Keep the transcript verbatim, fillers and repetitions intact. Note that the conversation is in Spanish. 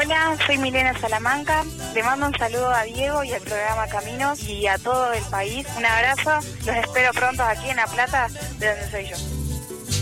Hola, soy Milena Salamanca. Le mando un saludo a Diego y al programa Caminos y a todo el país. Un abrazo. Los espero pronto aquí en La Plata, de donde soy yo.